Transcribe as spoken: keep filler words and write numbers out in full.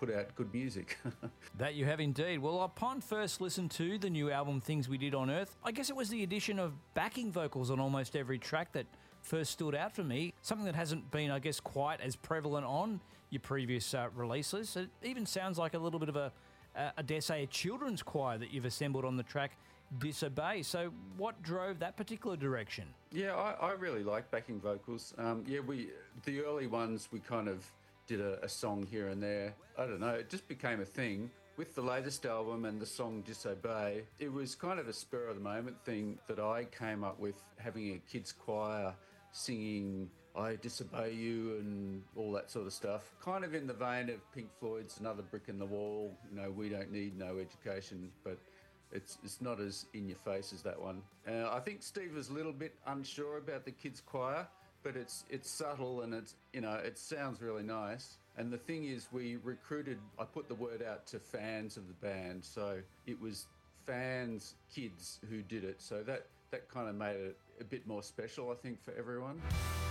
put out good music. That you have indeed. Well, upon first listen to the new album, Things We Did on Earth, I guess it was the addition of backing vocals on almost every track that first stood out for me. Something that hasn't been, I guess, quite as prevalent on your previous uh, releases. It even sounds like a little bit of a, uh, I dare say, a children's choir that you've assembled on the track Disobey. So what drove that particular direction? Yeah, I, I really like backing vocals. Um, yeah, we the early ones we kind of did a, a song here and there. I don't know, it just became a thing. With the latest album and the song Disobey, it was kind of a spur of the moment thing that I came up with, having a kids choir singing I Disobey You and all that sort of stuff. Kind of in the vein of Pink Floyd's Another Brick in the Wall, you know, we don't need no education, but It's it's not as in your face as that one. Uh, I think Steve was a little bit unsure about the kids choir, but it's it's subtle and it's, you know, it sounds really nice. And the thing is, we recruited, I put the word out to fans of the band, so it was fans, kids who did it. So that that kind of made it a bit more special, I think, for everyone.